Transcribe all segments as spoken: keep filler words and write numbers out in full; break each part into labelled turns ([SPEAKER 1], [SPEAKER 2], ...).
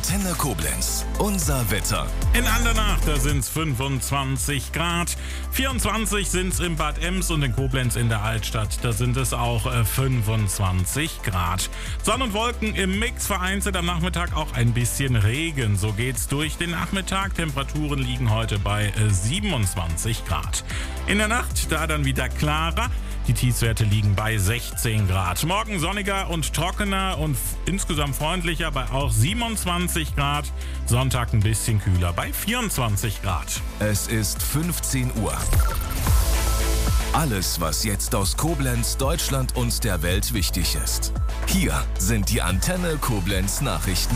[SPEAKER 1] Antenne Koblenz. Unser Wetter.
[SPEAKER 2] In Andernach, da sind es fünfundzwanzig Grad. vierundzwanzig sind es in Bad Ems und in Koblenz in der Altstadt. Da sind es auch äh, fünfundzwanzig Grad. Sonne und Wolken im Mix, vereinzelt am Nachmittag auch ein bisschen Regen. So geht's durch den Nachmittag. Temperaturen liegen heute bei äh, siebenundzwanzig Grad. In der Nacht, da dann wieder klarer. Die Tiefstwerte liegen bei sechzehn Grad. Morgen sonniger und trockener und f- insgesamt freundlicher bei auch siebenundzwanzig Grad. Sonntag ein bisschen kühler bei vierundzwanzig Grad.
[SPEAKER 1] Es ist fünfzehn Uhr. Alles, was jetzt aus Koblenz, Deutschland und der Welt wichtig ist. Hier sind die Antenne Koblenz Nachrichten.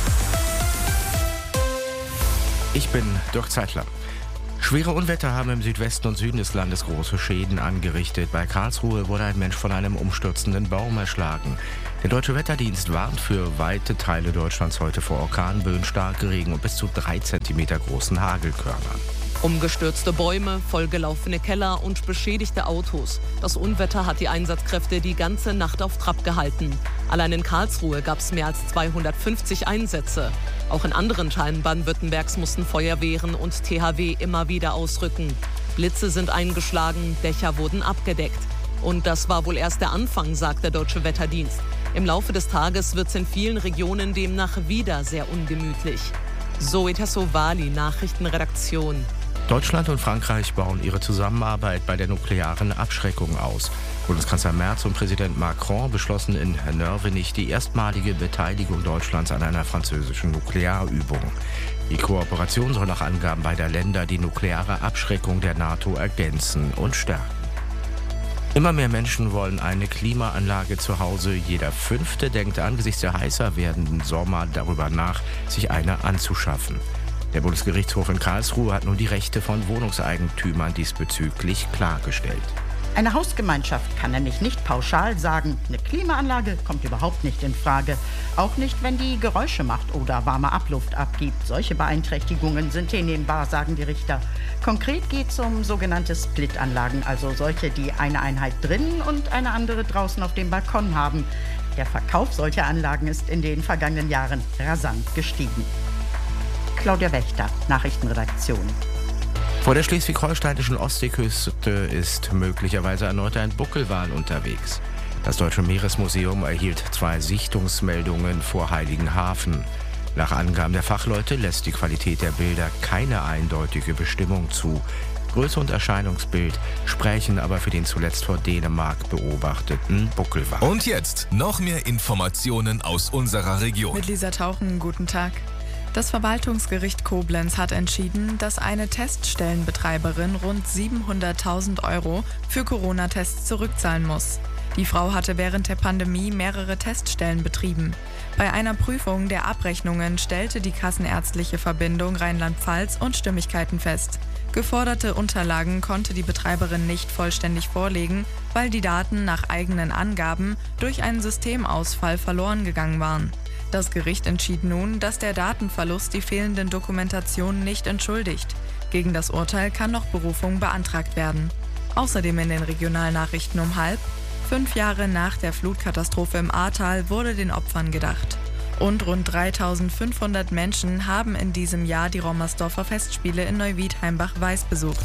[SPEAKER 3] Ich bin Dirk Zeitler. Schwere Unwetter haben im Südwesten und Süden des Landes große Schäden angerichtet. Bei Karlsruhe wurde ein Mensch von einem umstürzenden Baum erschlagen. Der Deutsche Wetterdienst warnt für weite Teile Deutschlands heute vor Orkanböen, starke Regen und bis zu drei Zentimeter großen Hagelkörnern.
[SPEAKER 4] Umgestürzte Bäume, vollgelaufene Keller und beschädigte Autos. Das Unwetter hat die Einsatzkräfte die ganze Nacht auf Trab gehalten. Allein in Karlsruhe gab es mehr als zweihundertfünfzig Einsätze. Auch in anderen Teilen Baden-Württembergs mussten Feuerwehren und T H W immer wieder ausrücken. Blitze sind eingeschlagen, Dächer wurden abgedeckt. Und das war wohl erst der Anfang, sagt der Deutsche Wetterdienst. Im Laufe des Tages wird es in vielen Regionen demnach wieder sehr ungemütlich. Zoe Tassovali, Nachrichtenredaktion.
[SPEAKER 3] Deutschland und Frankreich bauen ihre Zusammenarbeit bei der nuklearen Abschreckung aus. Bundeskanzler Merz und Präsident Macron beschlossen in Nörvenich die erstmalige Beteiligung Deutschlands an einer französischen Nuklearübung. Die Kooperation soll nach Angaben beider Länder die nukleare Abschreckung der NATO ergänzen und stärken. Immer mehr Menschen wollen eine Klimaanlage zu Hause. Jeder Fünfte denkt angesichts der heißer werdenden Sommer darüber nach, sich eine anzuschaffen. Der Bundesgerichtshof in Karlsruhe hat nun die Rechte von Wohnungseigentümern diesbezüglich klargestellt.
[SPEAKER 5] Eine Hausgemeinschaft kann nämlich nicht pauschal sagen, eine Klimaanlage kommt überhaupt nicht in Frage. Auch nicht, wenn die Geräusche macht oder warme Abluft abgibt. Solche Beeinträchtigungen sind hinnehmbar, sagen die Richter. Konkret geht es um sogenannte Split-Anlagen, also solche, die eine Einheit drinnen und eine andere draußen auf dem Balkon haben. Der Verkauf solcher Anlagen ist in den vergangenen Jahren rasant gestiegen. Claudia Wächter, Nachrichtenredaktion.
[SPEAKER 3] Vor der schleswig-holsteinischen Ostseeküste ist möglicherweise erneut ein Buckelwal unterwegs. Das Deutsche Meeresmuseum erhielt zwei Sichtungsmeldungen vor Heiligenhafen. Nach Angaben der Fachleute lässt die Qualität der Bilder keine eindeutige Bestimmung zu. Größe und Erscheinungsbild sprechen aber für den zuletzt vor Dänemark beobachteten Buckelwal.
[SPEAKER 1] Und jetzt noch mehr Informationen aus unserer Region.
[SPEAKER 6] Mit Lisa Tauchen, guten Tag. Das Verwaltungsgericht Koblenz hat entschieden, dass eine Teststellenbetreiberin rund siebenhunderttausend Euro für Corona-Tests zurückzahlen muss. Die Frau hatte während der Pandemie mehrere Teststellen betrieben. Bei einer Prüfung der Abrechnungen stellte die Kassenärztliche Verbindung Rheinland-Pfalz Unstimmigkeiten fest. Geforderte Unterlagen konnte die Betreiberin nicht vollständig vorlegen, weil die Daten nach eigenen Angaben durch einen Systemausfall verloren gegangen waren. Das Gericht entschied nun, dass der Datenverlust die fehlenden Dokumentationen nicht entschuldigt. Gegen das Urteil kann noch Berufung beantragt werden. Außerdem in den Regionalnachrichten um halb: Fünf Jahre nach der Flutkatastrophe im Ahrtal wurde den Opfern gedacht. Und rund dreitausendfünfhundert Menschen haben in diesem Jahr die Rommersdorfer Festspiele in Neuwiedheimbach-Weiß besucht.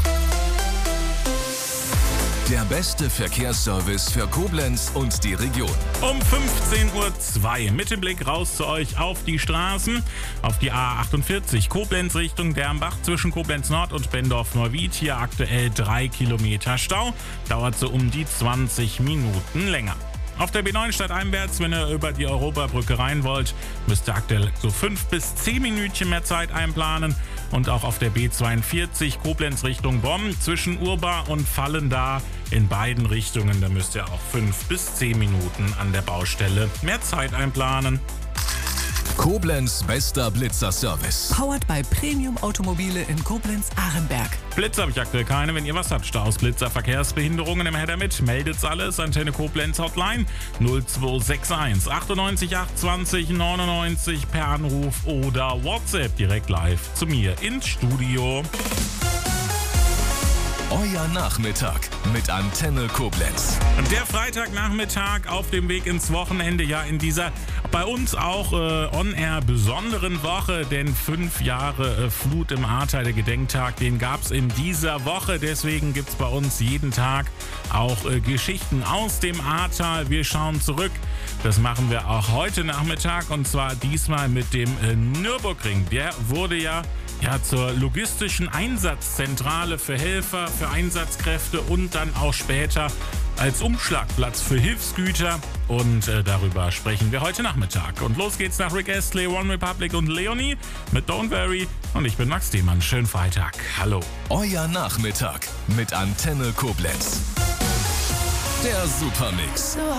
[SPEAKER 1] Der beste Verkehrsservice für Koblenz und die Region.
[SPEAKER 2] Um fünfzehn Uhr zwei mit dem Blick raus zu euch auf die Straßen. Auf die A achtundvierzig Koblenz Richtung Dernbach zwischen Koblenz Nord und Bendorf-Neuwied. Hier aktuell drei Kilometer Stau. Dauert so um die zwanzig Minuten länger. Auf der B neun stadteinwärts, wenn ihr über die Europabrücke rein wollt, müsst ihr aktuell so fünf bis zehn Minütchen mehr Zeit einplanen. Und auch auf der B zweiundvierzig Koblenz Richtung Bonn zwischen Urba und Vallendar in beiden Richtungen. Da müsst ihr auch fünf bis zehn Minuten an der Baustelle mehr Zeit einplanen.
[SPEAKER 1] Koblenz bester Blitzer-Service.
[SPEAKER 7] Powered by Premium Automobile in Koblenz-Ahrenberg.
[SPEAKER 2] Blitzer habe ich aktuell keine. Wenn ihr was habt, Staus, Blitzer, Verkehrsbehinderungen, immer her damit. Meldet's alles. Antenne Koblenz Hotline null zwei sechs eins achtundneunzig achtundzwanzig neunundneunzig per Anruf oder WhatsApp direkt live zu mir ins Studio.
[SPEAKER 1] Euer Nachmittag mit Antenne Koblenz.
[SPEAKER 2] Der Freitagnachmittag auf dem Weg ins Wochenende, ja in dieser bei uns auch äh, on-air besonderen Woche, denn fünf Jahre äh, Flut im Ahrtal, der Gedenktag, den gab es in dieser Woche. Deswegen gibt es bei uns jeden Tag auch äh, Geschichten aus dem Ahrtal. Wir schauen zurück. Das machen wir auch heute Nachmittag und zwar diesmal mit dem äh, Nürburgring. Der wurde ja Ja, zur logistischen Einsatzzentrale für Helfer, für Einsatzkräfte und dann auch später als Umschlagplatz für Hilfsgüter. Und äh, darüber sprechen wir heute Nachmittag. Und los geht's nach Rick Astley, One Republic und Leonie mit Don't Worry. Und ich bin Max Diemann. Schönen Freitag. Hallo.
[SPEAKER 1] Euer Nachmittag mit Antenne Koblenz. Der Supermix.